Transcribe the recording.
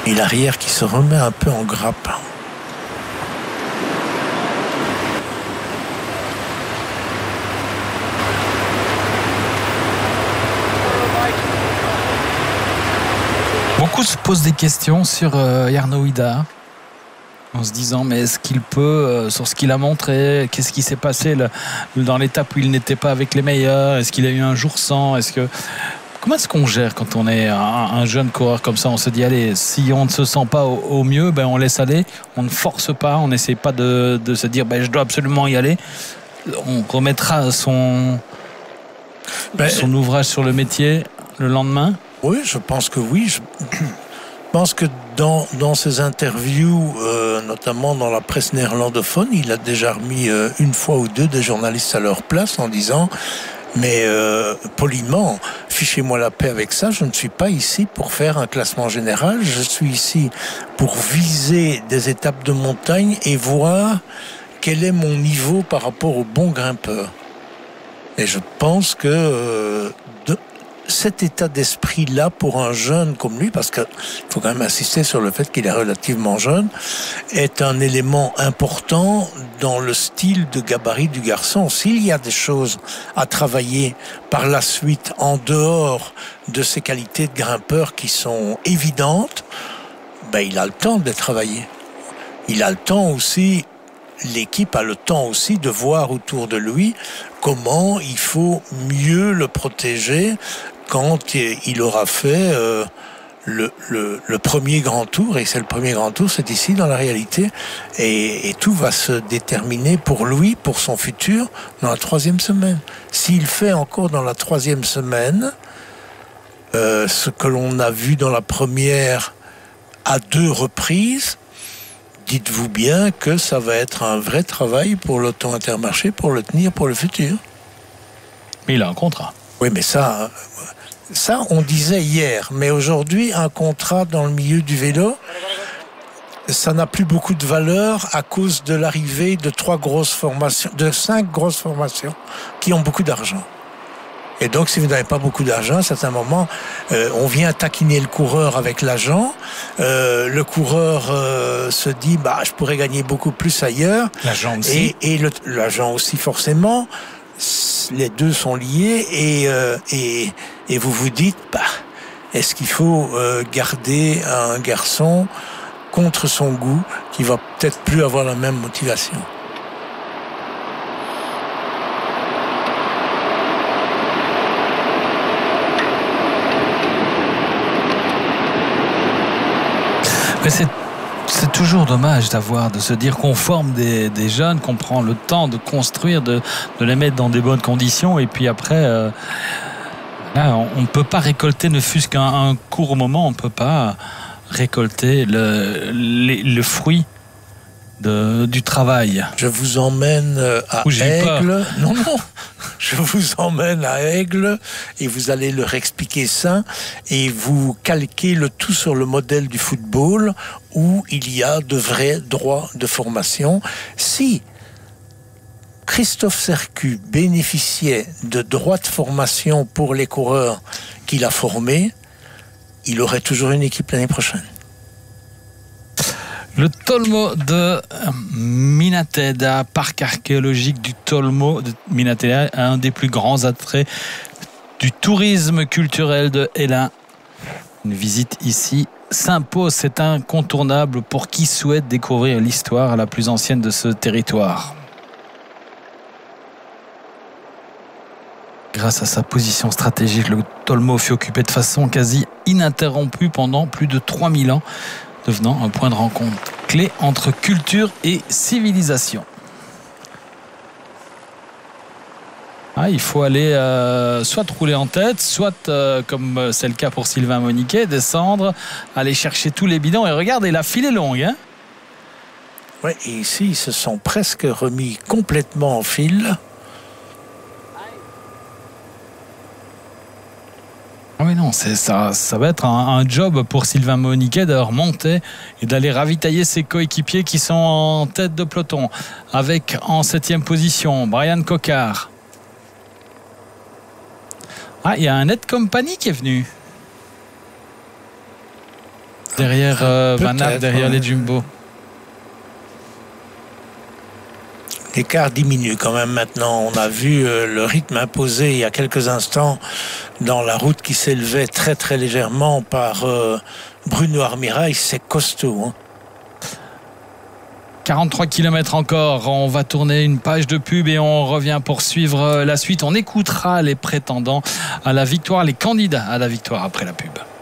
Et l'arrière qui se remet un peu en grappe. Beaucoup se posent des questions sur Jarno Houida, en se disant mais est-ce qu'il peut, sur ce qu'il a montré, qu'est-ce qui s'est passé dans l'étape où il n'était pas avec les meilleurs, est-ce qu'il a eu un jour sans, comment est-ce qu'on gère quand on est un jeune coureur comme ça? On se dit allez, si on ne se sent pas au mieux, ben on laisse aller, on ne force pas, on n'essaie pas de se dire ben je dois absolument y aller, on remettra son ouvrage sur le métier le lendemain. Oui, je pense que oui. Je pense que dans ses interviews, notamment dans la presse néerlandophone, il a déjà remis une fois ou deux des journalistes à leur place en disant mais poliment, fichez-moi la paix avec ça, je ne suis pas ici pour faire un classement général, je suis ici pour viser des étapes de montagne et voir quel est mon niveau par rapport aux bons grimpeurs. Et je pense que cet état d'esprit-là pour un jeune comme lui, parce qu'il faut quand même insister sur le fait qu'il est relativement jeune, est un élément important dans le style de gabarit du garçon. S'il y a des choses à travailler par la suite en dehors de ses qualités de grimpeur qui sont évidentes, ben il a le temps de les travailler. Il a le temps aussi, l'équipe a le temps aussi de voir autour de lui comment il faut mieux le protéger quand il aura fait le premier grand tour, et c'est le premier grand tour, c'est ici dans la réalité, et tout va se déterminer pour lui, pour son futur, dans la 3e semaine. S'il fait encore dans la 3e semaine ce que l'on a vu dans la première à 2 reprises, dites-vous bien que ça va être un vrai travail pour l'Auto Intermarché, pour le tenir pour le futur. Mais il a un contrat. Oui, mais ça, on disait hier. Mais aujourd'hui, un contrat dans le milieu du vélo, ça n'a plus beaucoup de valeur à cause de l'arrivée de 5 grosses formations qui ont beaucoup d'argent. Et donc, si vous n'avez pas beaucoup d'argent, à certains moments, on vient taquiner le coureur avec l'agent. Le coureur se dit, je pourrais gagner beaucoup plus ailleurs. L'agent aussi. Et l'agent aussi, forcément. Les deux sont liés et vous vous dites, est-ce qu'il faut garder un garçon contre son goût qui va peut-être plus avoir la même motivation? Mais c'est toujours dommage de se dire qu'on forme des jeunes, qu'on prend le temps de construire, de les mettre dans des bonnes conditions, et puis après, là, on ne peut pas récolter, ne fût-ce qu'un court moment, on ne peut pas récolter le fruit du travail. Je vous emmène à Aigle. Non. Je vous emmène à Aigle et vous allez leur expliquer ça et vous calquez le tout sur le modèle du football où il y a de vrais droits de formation. Si Christophe Sercu bénéficiait de droits de formation pour les coureurs qu'il a formés, il aurait toujours une équipe l'année prochaine. Le Tolmo de Minateda, parc archéologique du Tolmo de Minateda, un des plus grands attraits du tourisme culturel de Hellin. Une visite ici s'impose, c'est incontournable pour qui souhaite découvrir l'histoire la plus ancienne de ce territoire. Grâce à sa position stratégique, le Tolmo fut occupé de façon quasi ininterrompue pendant plus de 3000 ans, devenant un point de rencontre clé entre culture et civilisation. Il faut aller soit rouler en tête, soit, comme c'est le cas pour Sylvain Moniquet, descendre, aller chercher tous les bidons. Et regardez, la file est longue. Oui, et ici, ils se sont presque remis complètement en file. Oui, non, ça va être un job pour Sylvain Moniquet de remonter et d'aller ravitailler ses coéquipiers qui sont en tête de peloton. Avec en 7e position, Brian Coquard. Il y a un Ed Company qui est venu. derrière Van Aert, derrière les Jumbo. L'écart diminue quand même maintenant. On a vu le rythme imposé il y a quelques instants dans la route qui s'élevait très très légèrement par Bruno Armirail. C'est costaud. Hein. 43 km encore, on va tourner une page de pub et on revient pour suivre la suite. On écoutera les prétendants à la victoire, les candidats à la victoire après la pub.